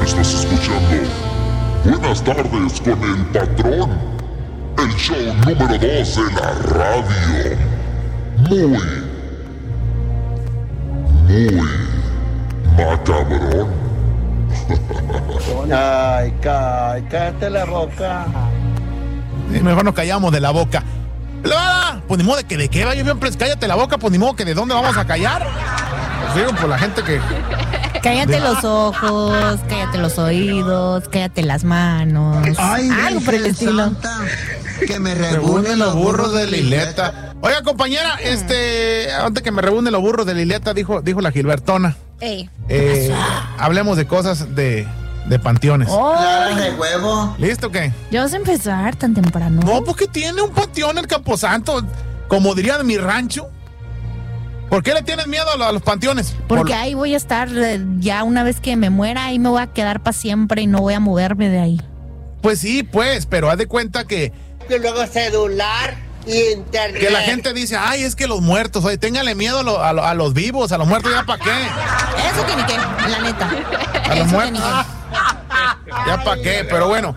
Estás escuchando Buenas tardes con el patrón, el show número 2 de la radio. Muy macabrón. Ay, cállate la boca. Mejor nos callamos de la boca. Pues ni modo de qué va, yo siempre cállate la boca, pues ni modo que de dónde vamos a callar. Pues digo, por la gente que... Cállate los ojos, cállate los oídos, cállate las manos. Ay, algo por el estilo. Santa, que me rebunen los burros de la isleta. Oiga, compañera, antes que me rebunen los burros de la isleta, dijo la Gilbertona. Ey. Hablemos de cosas de panteones. Claras de huevo. ¿Listo o qué? ¿Ya vas a empezar tan temprano? No, porque tiene un panteón el Camposanto, como diría de mi rancho. ¿Por qué le tienes miedo a los panteones? Porque ahí voy a estar, ya una vez que me muera, ahí me voy a quedar para siempre y no voy a moverme de ahí. Pues sí, pero haz de cuenta que luego celular y internet. Que la gente dice, ay, es que los muertos, oye, téngale miedo a los vivos, a los muertos, ¿ya para qué? Eso que ni qué, la neta. A los muertos. ¿Ya para qué? Pero bueno,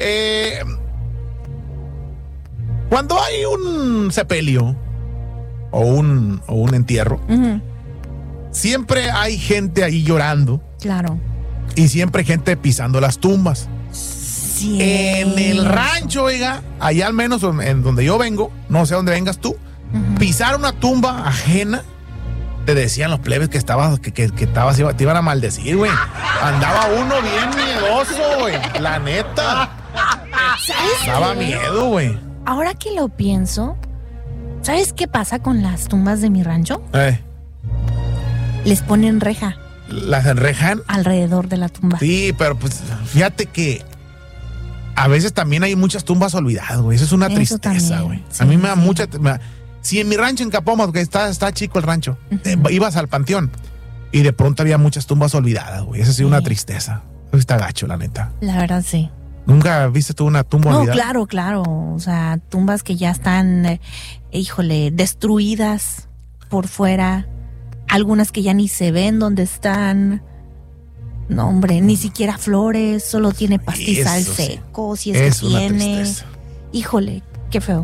cuando hay un sepelio o un entierro, siempre hay gente ahí llorando. Claro. Y siempre hay gente pisando las tumbas. Sí. En el rancho, oiga, allá al menos en donde yo vengo, no sé dónde vengas tú, pisar una tumba ajena, te decían los plebes que te iban a maldecir, güey. Andaba uno bien miedoso, güey. La neta. ¿Sabes? Daba miedo, güey. Ahora que lo pienso, ¿sabes qué pasa con las tumbas de mi rancho? Les ponen reja. ¿Las enrejan? Alrededor de la tumba. Sí, pero pues fíjate que a veces también hay muchas tumbas olvidadas, güey. Eso es una tristeza, güey. Sí, a mí me da mucha... Si en mi rancho en Capomas, que está chico el rancho, ibas al panteón y de pronto había muchas tumbas olvidadas, güey. Eso sí, una tristeza. Eso está gacho, la neta. La verdad, sí. ¿Nunca viste tú una tumba olvidada? No, claro. O sea, tumbas que ya están, destruidas por fuera. Algunas que ya ni se ven dónde están. No, hombre, ni siquiera flores, solo tiene pastizal seco, si es que tiene. Híjole, qué feo.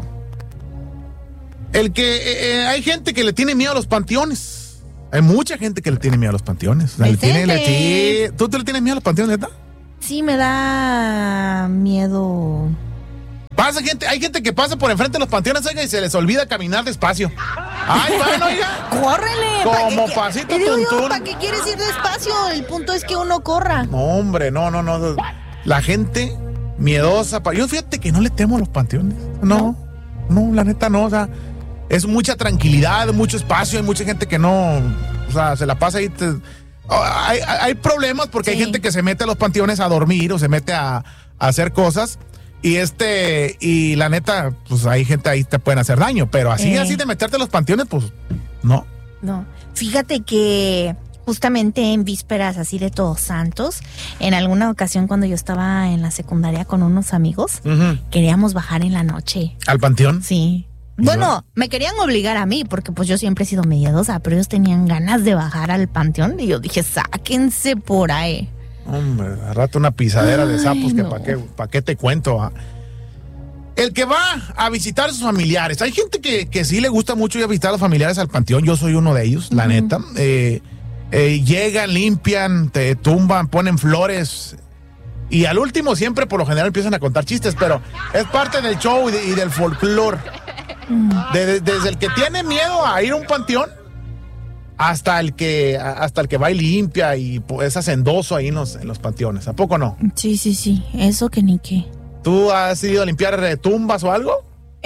Hay gente que le tiene miedo a los panteones. Hay mucha gente que le tiene miedo a los panteones. O sea, ¿Tú te le tienes miedo a los panteones, neta? Sí, me da miedo. Hay gente que pasa por enfrente de los panteones, oiga, y se les olvida caminar despacio. Ay, bueno, oiga. ¡Córrele! Como pasito tuntún. ¿Para qué quieres ir despacio? El punto es que uno corra. No, hombre, no. La gente miedosa. Yo fíjate que no le temo a los panteones. No, la neta no. O sea, es mucha tranquilidad, mucho espacio. Hay mucha gente que no, o sea, se la pasa ahí. Hay problemas porque hay gente que se mete a los panteones a dormir o se mete a hacer cosas. Y la neta, pues hay gente ahí que te pueden hacer daño, pero así de meterte a los panteones, pues no. No, fíjate que justamente en vísperas así de Todos Santos, en alguna ocasión cuando yo estaba en la secundaria con unos amigos, queríamos bajar en la noche. ¿Al panteón? Sí. Bueno, me querían obligar a mí, porque pues yo siempre he sido miedosa, pero ellos tenían ganas de bajar al panteón y yo dije, sáquense por ahí. Hombre, al rato una pisadera de sapos que para qué te cuento. El que va a visitar a sus familiares. Hay gente que sí le gusta mucho ir a visitar a los familiares al panteón. Yo soy uno de ellos, la neta. Llegan, limpian, te tumban, ponen flores. Y al último siempre por lo general empiezan a contar chistes, pero es parte del show y del folclore. Desde el que tiene miedo a ir a un panteón hasta el que va y limpia y es hacendoso ahí en los panteones. ¿A poco no? Sí. Eso que ni qué. ¿Tú has ido a limpiar tumbas o algo?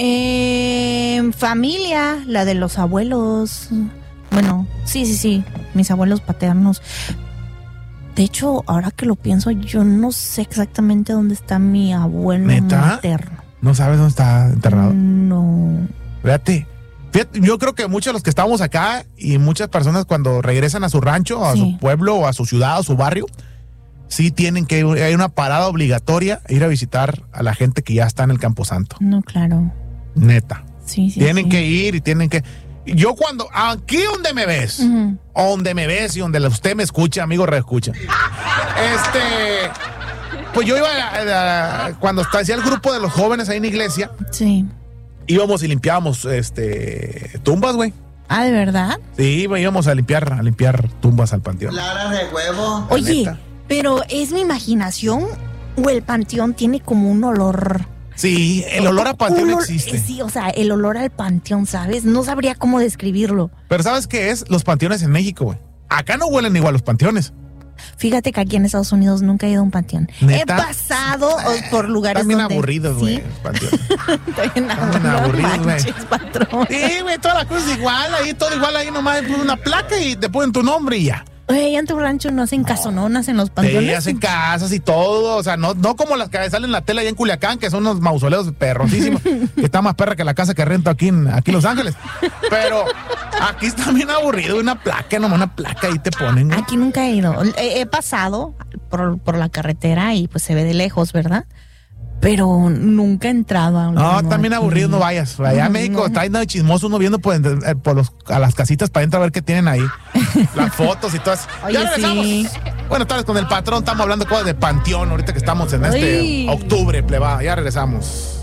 Familia, la de los abuelos. Bueno, sí. Mis abuelos paternos. De hecho, ahora que lo pienso, yo no sé exactamente dónde está mi abuelo materno. ¿No sabes dónde está enterrado? No. Fíjate, yo creo que muchos de los que estamos acá y muchas personas cuando regresan a su rancho, a su pueblo, o a su ciudad, o su barrio, sí tienen que ir, hay una parada obligatoria, ir a visitar a la gente que ya está en el Camposanto. No, claro. Neta. Sí. Tienen que ir y tienen que... Yo aquí donde me ves, donde me ves y donde usted me escucha, amigo reescucha, Pues yo iba cuando hacía el grupo de los jóvenes ahí en la iglesia. Sí. Íbamos y limpiábamos tumbas, güey. Ah, ¿de verdad? Sí, íbamos a limpiar tumbas al panteón. Claras de huevo. Oye, pero ¿es mi imaginación o el panteón tiene como un olor? Sí, el olor a panteón existe. Sí, o sea, el olor al panteón, ¿sabes? No sabría cómo describirlo. Pero ¿sabes qué es? Los panteones en México, güey. Acá no huelen igual los panteones. Fíjate que aquí en Estados Unidos nunca he ido a un panteón. ¿Neta? He pasado por lugares donde... donde... aburridos, güey, ¿sí? los panteones. Estoy bien aburridos, güey. Patrón. Sí, güey, todas las cosas igual, todo igual, ahí nomás una placa y te ponen tu nombre y ya. Oye, en tu rancho no hacen casononas en los panteones. Sí, hacen casas y todo, o sea, no como las que salen en la tele allá en Culiacán, que son unos mausoleos perrosísimos, que está más perra que la casa que rento aquí en Los Ángeles. Pero aquí está bien aburrido, una placa, nomás una placa ahí te ponen, güey. Aquí nunca he ido. He pasado por la carretera y pues se ve de lejos, ¿verdad? Pero nunca he entrado a No, también aquí. Aburrido, no vayas. Allá en México está yendo de chismoso uno viendo a las casitas para adentro a ver qué tienen ahí. Las fotos y todas. Oye, ya regresamos. Sí. Bueno, tal vez con el patrón estamos hablando cosas de panteón ahorita que estamos en octubre, plebada. Ya regresamos.